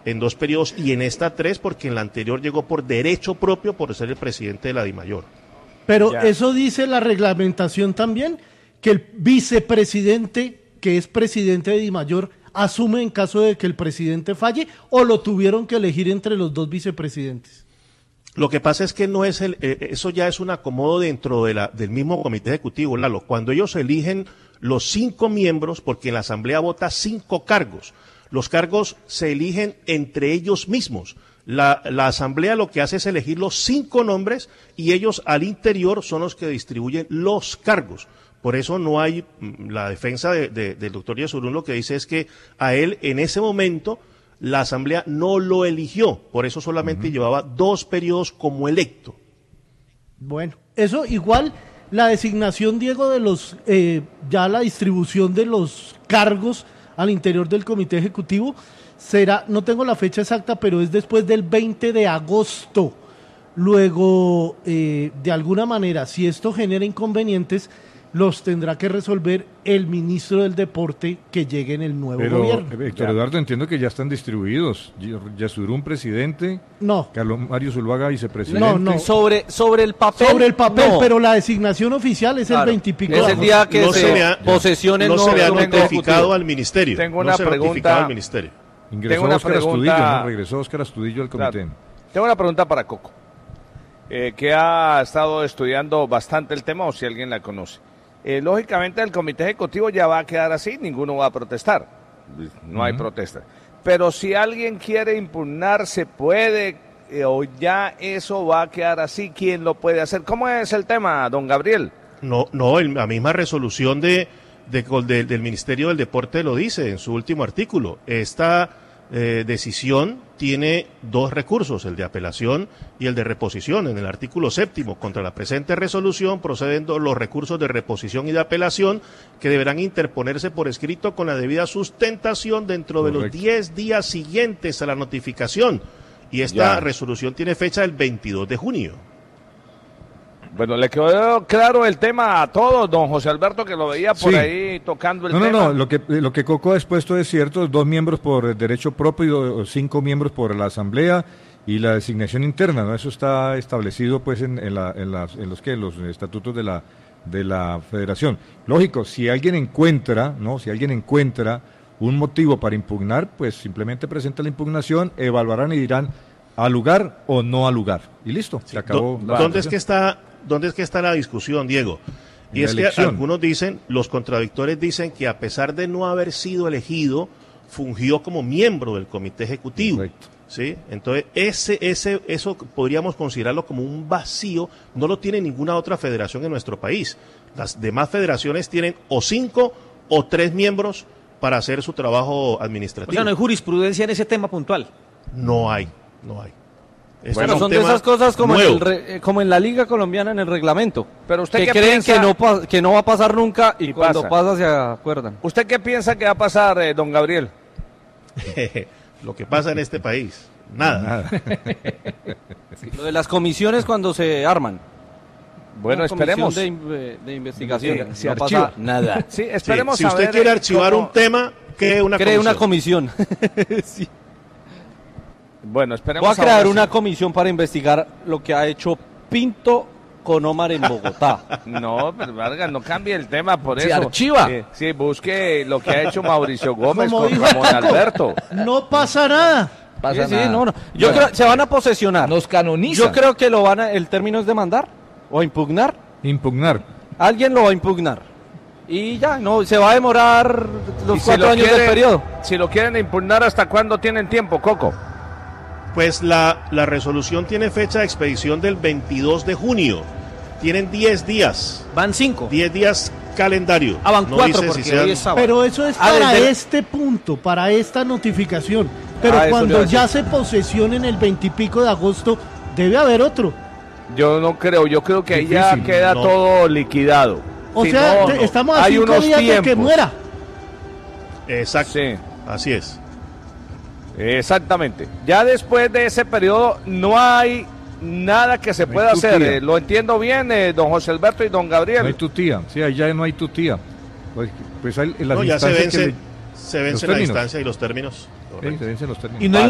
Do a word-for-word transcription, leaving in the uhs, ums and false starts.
en dos periodos y en esta tres, porque en la anterior llegó por derecho propio por ser el presidente de la DIMAYOR. Pero Ya. eso dice la reglamentación también, que el vicepresidente, que es presidente de DIMAYOR, asume en caso de que el presidente falle, o lo tuvieron que elegir entre los dos vicepresidentes. Lo que pasa es que no es el, eh, eso ya es un acomodo dentro de la, del mismo comité ejecutivo, Lalo. Cuando ellos eligen los cinco miembros, porque en la asamblea vota cinco cargos, los cargos se eligen entre ellos mismos. La, la asamblea lo que hace es elegir los cinco nombres y ellos al interior son los que distribuyen los cargos. Por eso no hay, la defensa de, de, del doctor Yesurún lo que dice es que a él en ese momento la asamblea no lo eligió, por eso solamente uh-huh. llevaba dos periodos como electo. Bueno, eso igual la designación, Diego, de los, eh, ya la distribución de los cargos al interior del comité ejecutivo será, no tengo la fecha exacta, pero es después del veinte de agosto. Luego, eh, de alguna manera, si esto genera inconvenientes, los tendrá que resolver el ministro del Deporte que llegue en el nuevo Pero, gobierno. Héctor Eduardo, entiendo que ya están distribuidos. Yesurún, presidente. No. Carlos Mario Zuluaga, vicepresidente. No, no. Sobre, sobre el papel. Sobre el papel, no. pero la designación oficial es claro, el veintipico. Es el día que no se, se le ha, posesiones no, no se le ha no notificado al ministerio. Tengo una no se pregunta. notificado al ministerio. Ingresó Tengo una Óscar pregunta. Astudillo, ¿no? Regresó Óscar Astudillo al comité. Claro. Tengo una pregunta para Coco, eh, que ha estado estudiando bastante el tema, o si alguien la conoce. Eh, lógicamente el comité ejecutivo ya va a quedar así, ninguno va a protestar, no uh-huh. hay protesta. Pero si alguien quiere impugnar, se puede, eh, o ya eso va a quedar así, ¿quién lo puede hacer? ¿Cómo es el tema, don Gabriel? No, no, el, la misma resolución de, de, de, del Ministerio del Deporte lo dice en su último artículo. Esta eh, decisión tiene dos recursos, el de apelación y el de reposición. En el artículo séptimo, contra la presente resolución proceden los recursos de reposición y de apelación que deberán interponerse por escrito con la debida sustentación dentro Correcto. de los diez días siguientes a la notificación. Y esta ya. resolución tiene fecha del veintidós de junio. Bueno, le quedó claro el tema a todos, don José Alberto, que lo veía por sí. ahí tocando el no, tema. No, no, lo que, lo que Coco ha expuesto es cierto, dos miembros por derecho propio y cinco miembros por la asamblea y la designación interna, ¿no? Eso está establecido pues en, en, la, en, las, en los, que los estatutos de la, de la federación. Lógico, si alguien encuentra, ¿no? Si alguien encuentra un motivo para impugnar, pues simplemente presenta la impugnación, evaluarán y dirán al lugar o no al lugar. Y listo, se acabó. ¿Dó, ¿Dónde es que está? ¿Dónde es que está la discusión, Diego? Y es elección. que algunos dicen, los contradictores dicen que a pesar de no haber sido elegido, fungió como miembro del comité ejecutivo. Correcto. ¿Sí? Entonces, ese, ese, eso podríamos considerarlo como un vacío, no lo tiene ninguna otra federación en nuestro país. Las demás federaciones tienen o cinco o tres miembros para hacer su trabajo administrativo. O sea, no hay jurisprudencia en ese tema puntual. No hay, no hay. Este bueno, son de esas cosas como en, el re, como en la Liga Colombiana en el reglamento. Pero usted que qué creen piensa... que no que no va a pasar nunca y, y cuando pasa. pasa se acuerdan. ¿Usted qué piensa que va a pasar, eh, don Gabriel? Lo que pasa en este país, nada. nada. Sí. Lo de las comisiones cuando se arman. Bueno, Una esperemos. De, de investigación. Sí, no archiva. pasa nada. Sí, esperemos sí, si usted ver, quiere archivar cómo... un tema, cree una cree comisión. una comisión. Sí. Bueno, esperemos. Voy a crear una sí. comisión para investigar lo que ha hecho Pinto con Omar en Bogotá. No, pero Vargas, no cambie el tema por Se eso. archiva. Sí, sí, busque lo que ha hecho Mauricio Gómez Como con dijo Ramón Alberto. No pasa nada. Pasa sí, nada. Sí, no, no. Yo bueno, creo se van a posesionar. Nos canonizan. Yo creo que lo van a, el término es demandar o impugnar. Impugnar. Alguien lo va a impugnar. Y ya, no, se va a demorar los si cuatro años quieren, del periodo. Si lo quieren impugnar, ¿hasta cuándo tienen tiempo, Coco? Pues la, la resolución tiene fecha de expedición del veintidós de junio. Tienen diez días. Van cinco. diez días calendario. Ah, van no cuatro dice porque si sean... hoy es sábado. Pero eso es ah, para desde... este punto, para esta notificación. Pero ah, cuando ya se posesionen el veintipico de agosto, debe haber otro. Yo no creo, yo creo que ahí ya Difícil, queda no. todo liquidado. O si sea, no, te, no. estamos a Hay cinco unos días de que tiempos. muera. Exacto. Sí. Así es. Exactamente. Ya después de ese periodo no hay nada que se no pueda hacer. Eh, lo entiendo bien, eh, don José Alberto y don Gabriel. No hay tutía, sí, ahí ya no hay tutía. Pues, pues hay, las No, ya se vence, le... se vence la instancia y los términos. Sí, se vencen los términos. Y no hay